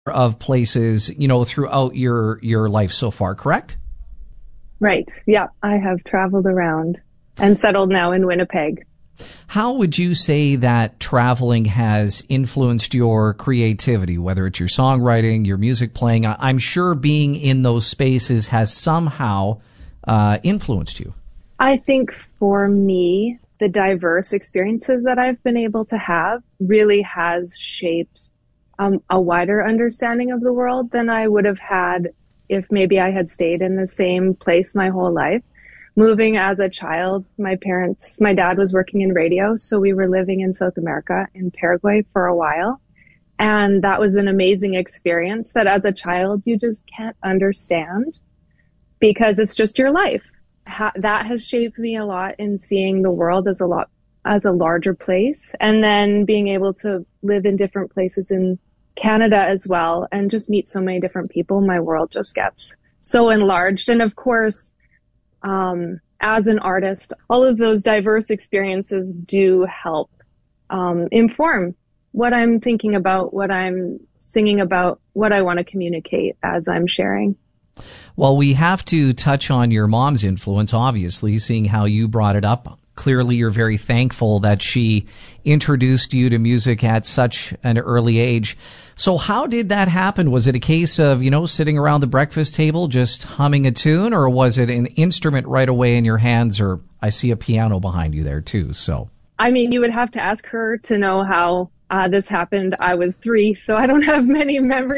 of places, throughout your life so far, correct? Right. Yeah. I have traveled around and settled now in Winnipeg. How would you say that traveling has influenced your creativity, whether it's your songwriting, your music playing? I'm sure being in those spaces has somehow influenced you. I think for me, the diverse experiences that I've been able to have really has shaped a wider understanding of the world than I would have had if maybe I had stayed in the same place my whole life. Moving as a child, my dad was working in radio, so we were living in South America, in Paraguay for a while. And that was an amazing experience that as a child, you just can't understand because it's just your life. That has shaped me a lot in seeing the world as a larger place. And then being able to live in different places in Canada as well and just meet so many different people, my world just gets so enlarged. And of course, as an artist, all of those diverse experiences do help inform what I'm thinking about, what I'm singing about, what I want to communicate as I'm sharing. Well, we have to touch on your mom's influence, obviously, seeing how you brought it up. Clearly, you're very thankful that she introduced you to music at such an early age. So how did that happen? Was it a case of, sitting around the breakfast table just humming a tune, or was it an instrument right away in your hands? Or I see a piano behind you there too. So, I mean, you would have to ask her to know how this happened. I was 3, so I don't have many memories